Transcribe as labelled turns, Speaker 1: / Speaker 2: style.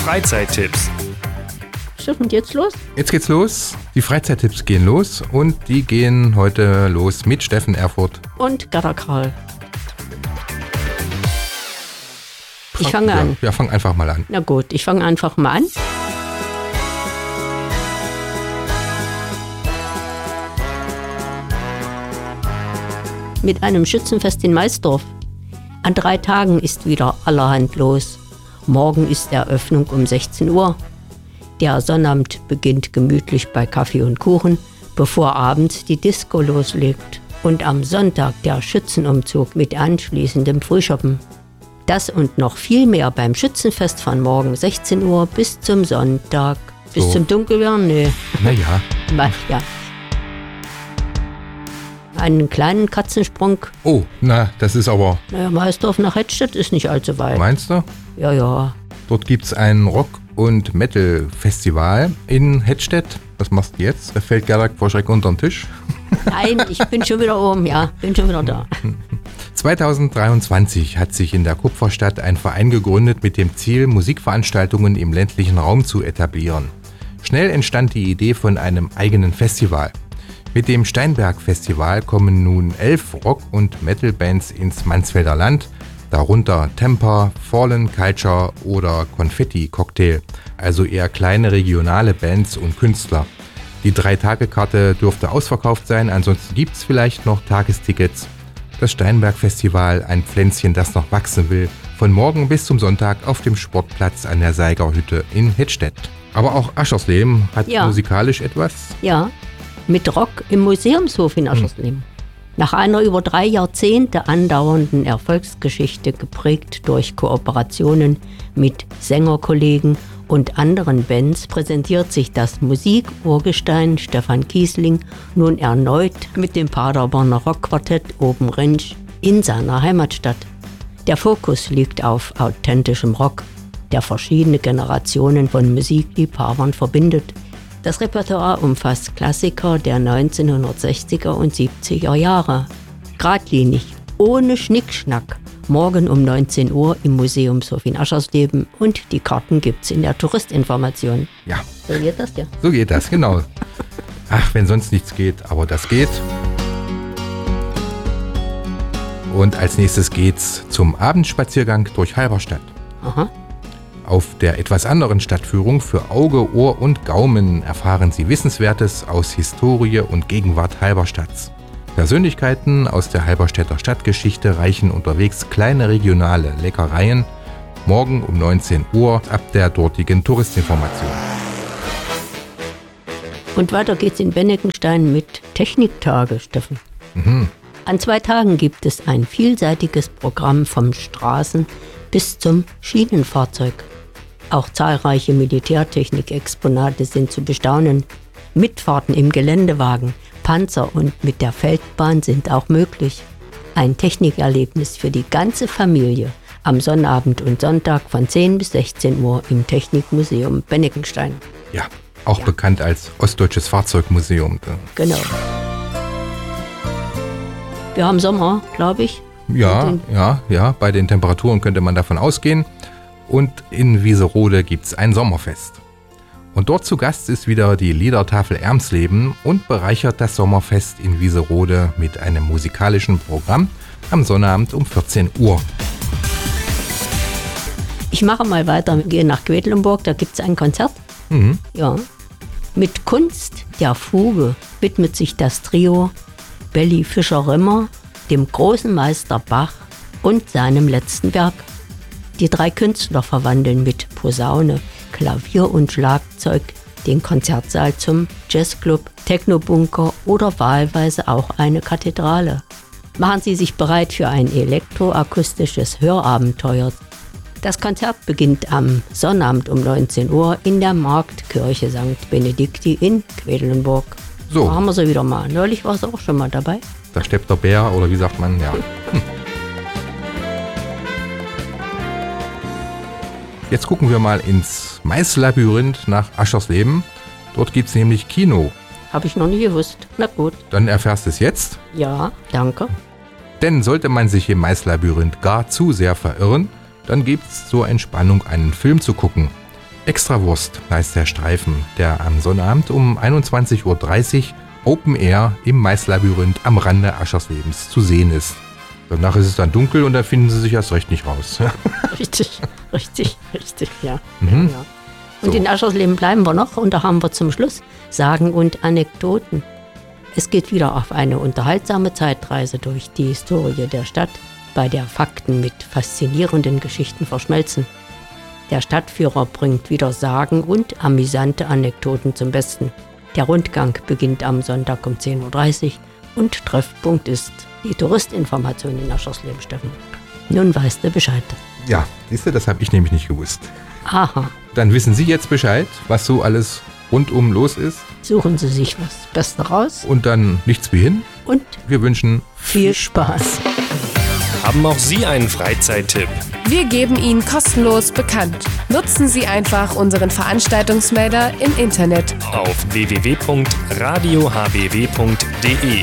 Speaker 1: Freizeittipps.
Speaker 2: Und jetzt los?
Speaker 3: Jetzt geht's los. Die Freizeittipps gehen los und die gehen heute los mit Steffen Erfurt.
Speaker 2: Und Gerda Karl. Ich fange an.
Speaker 3: Ja, fang einfach mal an.
Speaker 2: Na gut, ich fange einfach mal an. Mit einem Schützenfest in Maisdorf. An 3 Tagen ist wieder allerhand los. Morgen ist Eröffnung um 16 Uhr. Der Sonnabend beginnt gemütlich bei Kaffee und Kuchen, bevor abends die Disco loslegt. Und am Sonntag der Schützenumzug mit anschließendem Frühschoppen. Das und noch viel mehr beim Schützenfest von morgen 16 Uhr bis zum Sonntag. Bis zum Dunkelwerden? Nee.
Speaker 3: Naja.
Speaker 2: Ja. Einen kleinen Katzensprung.
Speaker 3: Oh, na, das ist aber...
Speaker 2: Naja, Maisdorf nach Hettstedt ist nicht allzu weit.
Speaker 3: Meinst du?
Speaker 2: Ja.
Speaker 3: Dort gibt's ein Rock- und Metal-Festival in Hettstedt. Was machst du jetzt? Da fällt Gerda vor Schreck unter den Tisch.
Speaker 2: Nein, ich bin schon wieder oben, ja, bin schon wieder da.
Speaker 3: 2023 hat sich in der Kupferstadt ein Verein gegründet mit dem Ziel, Musikveranstaltungen im ländlichen Raum zu etablieren. Schnell entstand die Idee von einem eigenen Festival. Mit dem Steinberg-Festival kommen nun 11 Rock- und Metal-Bands ins Mansfelder Land, darunter Temper, Fallen Culture oder Confetti Cocktail, also eher kleine regionale Bands und Künstler. Die 3-Tage-Karte dürfte ausverkauft sein, ansonsten gibt es vielleicht noch Tagestickets. Das Steinberg-Festival, ein Pflänzchen, das noch wachsen will, von morgen bis zum Sonntag auf dem Sportplatz an der Seigerhütte in Hettstedt. Aber auch Aschersleben hat musikalisch etwas.
Speaker 2: Ja, mit Rock im Museumshof in Aschersleben. Nach einer über 3 Jahrzehnte andauernden Erfolgsgeschichte, geprägt durch Kooperationen mit Sängerkollegen und anderen Bands, präsentiert sich das Musik-Urgestein Stefan Kiesling nun erneut mit dem Paderborner Rockquartett Oben Rentsch in seiner Heimatstadt. Der Fokus liegt auf authentischem Rock, der verschiedene Generationen von Musikliebhabern verbindet. Das Repertoire umfasst Klassiker der 1960er und 70er Jahre. Geradlinig, ohne Schnickschnack. Morgen um 19 Uhr im Museumshof in Aschersleben und die Karten gibt's in der Touristinformation.
Speaker 3: Ja.
Speaker 2: So geht das, ja?
Speaker 3: So geht das, genau. Ach, wenn sonst nichts geht, aber das geht. Und als nächstes geht's zum Abendspaziergang durch Halberstadt.
Speaker 2: Aha.
Speaker 3: Auf der etwas anderen Stadtführung für Auge, Ohr und Gaumen erfahren Sie Wissenswertes aus Historie und Gegenwart Halberstadts. Persönlichkeiten aus der Halberstädter Stadtgeschichte reichen unterwegs kleine regionale Leckereien. Morgen um 19 Uhr ab der dortigen Touristinformation.
Speaker 2: Und weiter geht's in Benneckenstein mit Techniktage, Steffen. An 2 Tagen gibt es ein vielseitiges Programm vom Straßen- bis zum Schienenfahrzeug. Auch zahlreiche Militärtechnik-Exponate sind zu bestaunen. Mitfahrten im Geländewagen, Panzer und mit der Feldbahn sind auch möglich. Ein Technikerlebnis für die ganze Familie am Sonnabend und Sonntag von 10 bis 16 Uhr im Technikmuseum Benneckenstein.
Speaker 3: Ja, auch bekannt als Ostdeutsches Fahrzeugmuseum.
Speaker 2: Genau. Wir haben Sommer, glaube ich.
Speaker 3: Ja, bei den Temperaturen könnte man davon ausgehen. Und in Wieserode gibt es ein Sommerfest. Und dort zu Gast ist wieder die Liedertafel Ermsleben und bereichert das Sommerfest in Wieserode mit einem musikalischen Programm am Sonnabend um 14 Uhr.
Speaker 2: Ich mache mal weiter, wir gehen nach Quedlinburg, da gibt es ein Konzert. Ja. Mit Kunst der Fuge widmet sich das Trio Belly Fischer-Römer dem großen Meister Bach und seinem letzten Werk. Die 3 Künstler verwandeln mit Posaune, Klavier und Schlagzeug den Konzertsaal zum Jazzclub, Technobunker oder wahlweise auch eine Kathedrale. Machen Sie sich bereit für ein elektroakustisches Hörabenteuer. Das Konzert beginnt am Sonnabend um 19 Uhr in der Marktkirche St. Benedikti in Quedlinburg.
Speaker 3: So.
Speaker 2: Da haben wir sie wieder mal. Neulich war sie auch schon mal dabei.
Speaker 3: Da steppt der Bär, oder wie sagt man, ja. Jetzt gucken wir mal ins Maislabyrinth nach Aschersleben. Dort gibt es nämlich Kino.
Speaker 2: Habe ich noch nie gewusst. Na gut.
Speaker 3: Dann erfährst du es jetzt.
Speaker 2: Ja, danke.
Speaker 3: Denn sollte man sich im Maislabyrinth gar zu sehr verirren, dann gibt es zur Entspannung einen Film zu gucken. Extrawurst heißt der Streifen, der am Sonnabend um 21.30 Uhr Open Air im Maislabyrinth am Rande Ascherslebens zu sehen ist. Danach ist es dann dunkel und da finden sie sich erst recht nicht raus.
Speaker 2: Richtig, ja.
Speaker 3: Mhm.
Speaker 2: Ja. Und in Aschersleben bleiben wir noch und da haben wir zum Schluss Sagen und Anekdoten. Es geht wieder auf eine unterhaltsame Zeitreise durch die Historie der Stadt, bei der Fakten mit faszinierenden Geschichten verschmelzen. Der Stadtführer bringt wieder Sagen und amüsante Anekdoten zum Besten. Der Rundgang beginnt am Sonntag um 10.30 Uhr und Treffpunkt ist die Touristinformation in Aschersleben, Steffen. Nun weißt du Bescheid.
Speaker 3: Ja, siehst du, das habe ich nämlich nicht gewusst.
Speaker 2: Aha.
Speaker 3: Dann wissen Sie jetzt Bescheid, was so alles rundum los ist.
Speaker 2: Suchen Sie sich was Beste raus.
Speaker 3: Und dann nichts wie hin.
Speaker 2: Und
Speaker 3: wir wünschen
Speaker 2: viel Spaß.
Speaker 1: Haben auch Sie einen Freizeittipp?
Speaker 4: Wir geben ihn kostenlos bekannt. Nutzen Sie einfach unseren Veranstaltungsmelder im Internet
Speaker 1: auf www.radiohbw.de.